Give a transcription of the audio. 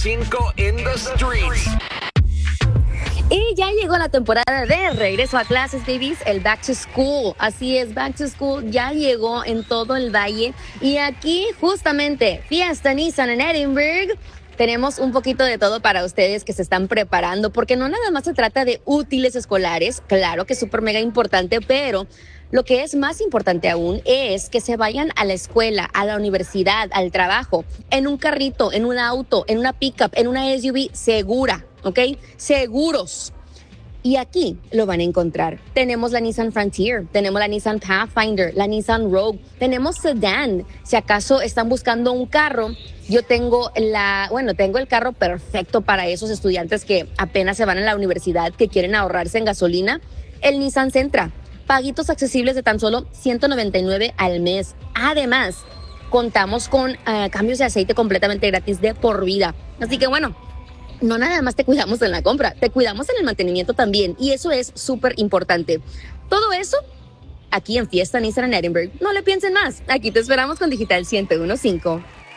5 in the streets. Y ya llegó la temporada de regreso a clases, babies, el Back to School. Así es, Back to School ya llegó en todo el valle. Y aquí, justamente, Fiesta Nissan en Edinburgh. Tenemos un poquito de todo para ustedes que se están preparando, porque no nada más se trata de útiles escolares, claro que es súper mega importante, pero lo que es más importante aún es que se vayan a la escuela, a la universidad, al trabajo, en un carrito, en un auto, en una pickup, en una SUV segura, ¿ok? Seguros. Y aquí lo van a encontrar. Tenemos la Nissan Frontier, tenemos la Nissan Pathfinder, la Nissan Rogue, tenemos sedán. Si acaso están buscando un carro, yo tengo tengo el carro perfecto para esos estudiantes que apenas se van a la universidad, que quieren ahorrarse en gasolina. El Nissan Sentra, paguitos accesibles de tan solo $199 al mes. Además, contamos con cambios de aceite completamente gratis de por vida. Así que bueno, no nada más te cuidamos en la compra, te cuidamos en el mantenimiento también, y eso es súper importante. Todo eso aquí en Fiesta Nissan en Edinburgh. No le piensen más, aquí te esperamos con Digital 101.5.